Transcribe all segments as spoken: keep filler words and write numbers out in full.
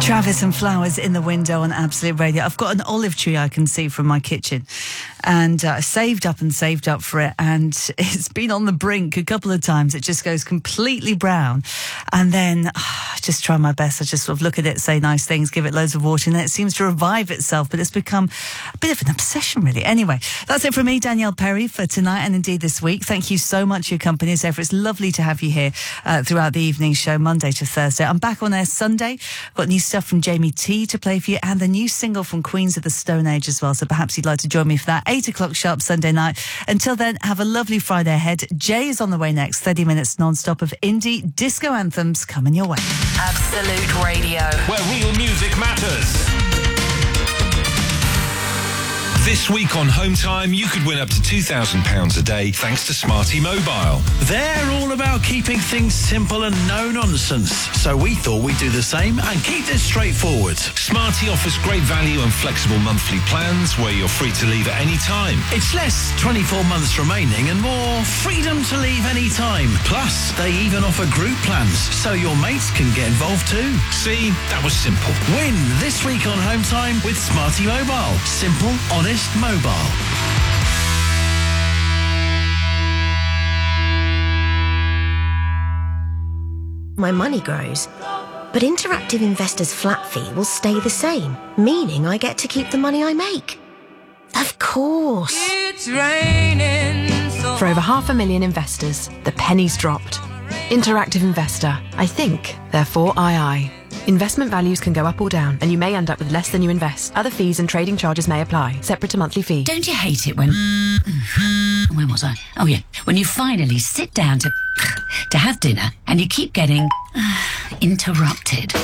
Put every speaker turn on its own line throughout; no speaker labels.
Travis and Flowers in the Window on Absolute Radio. I've got an olive tree I can see from my kitchen, and I uh, saved up and saved up for it, and it's been on the brink a couple of times. It just goes completely brown, and then uh, I just try my best. I just sort of look at it, say nice things, give it loads of water, and then it seems to revive itself, but it's become a bit of an obsession, really. Anyway, that's it from me, Danielle Perry, for tonight and indeed this week. Thank you so much for your company as ever. It's lovely to have you here uh, throughout the evening show, Monday to Thursday. I'm back on air Sunday. Got new stuff from Jamie T to play for you, and the new single from Queens of the Stone Age as well, so perhaps you'd like to join me for that. eight o'clock sharp Sunday night. Until then, have a lovely Friday ahead. Jay is on the way next. thirty minutes non-stop of indie disco anthems coming your way.
Absolute Radio,
where real music matters. This week on Home Time, you could win up to two thousand pounds a day thanks to Smarty Mobile.
They're all about keeping things simple and no nonsense. So we thought we'd do the same and keep this straightforward.
Smarty offers great value and flexible monthly plans where you're free to leave at any time.
It's less twenty-four months remaining and more freedom to leave any time. Plus, they even offer group plans so your mates can get involved too.
See, that was simple.
Win this week on Home Time with Smarty Mobile. Simple, honest, mobile.
My money grows, but Interactive Investor's flat fee will stay the same, meaning I get to keep the money I make. Of course.
It's raining so
For over half a million investors, the penny's dropped. Interactive Investor. I think, therefore I I. Investment values can go up or down, and you may end up with less than you invest. Other fees and trading charges may apply, separate to monthly fee.
Don't you hate it when... Where was I? Oh, yeah. When you finally sit down to... to have dinner, and you keep getting... interrupted.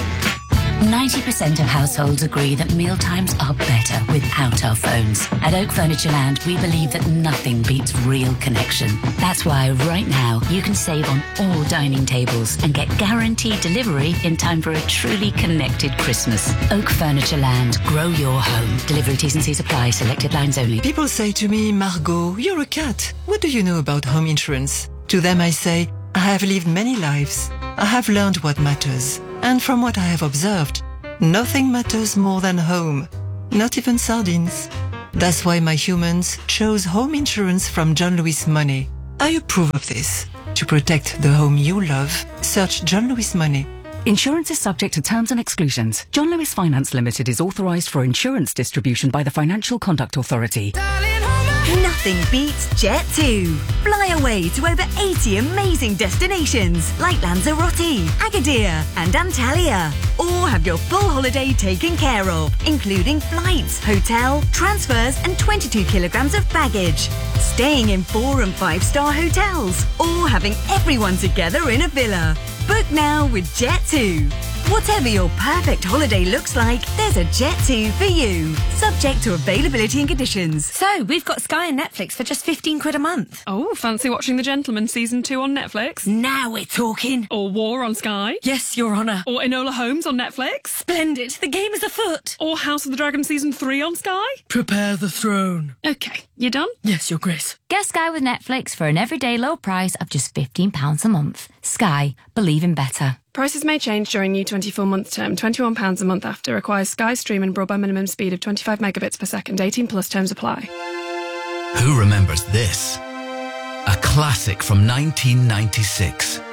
ninety percent of households agree that mealtimes are better without our phones. At Oak Furniture Land, we believe that nothing beats real connection. That's why right now you can save on all dining tables and get guaranteed delivery in time for a truly connected Christmas. Oak Furniture Land, grow your home. Delivery T's and C's apply, selected lines only.
People say to me, Margot, you're a cat. What do you know about home insurance? To them I say, I have lived many lives. I have learned what matters. And from what I have observed, nothing matters more than home. Not even sardines. That's why my humans chose home insurance from John Lewis Money. I approve of this. To protect the home you love, search John Lewis Money.
Insurance is subject to terms and exclusions. John Lewis Finance Limited is authorised for insurance distribution by the Financial Conduct Authority.
Nothing beats Jet two. Fly away to over eighty amazing destinations like Lanzarote, Agadir and Antalya. Or have your full holiday taken care of, including flights, hotel, transfers and twenty-two kilograms of baggage. Staying in four and five star hotels or having everyone together in a villa. Book now with Jet two. Whatever your perfect holiday looks like, there's a Jet two for you. Subject to availability and conditions.
So, we've got Sky and Netflix for just fifteen quid a month.
Oh, fancy watching The Gentleman season two on Netflix?
Now we're talking.
Or War on Sky?
Yes, Your Honour.
Or Enola Holmes on Netflix?
Splendid. The game is afoot.
Or House of the Dragon season three on Sky?
Prepare the throne.
Okay, you done?
Yes, Your Grace.
Get Sky with Netflix for an everyday low price of just fifteen pounds a month. Sky. Believe in better.
Prices may change during new twenty-four month term. twenty-one pounds a month after. Requires Sky Stream and broadband minimum speed of twenty-five megabits per second. eighteen plus terms apply.
Who remembers this? A classic from nineteen ninety-six.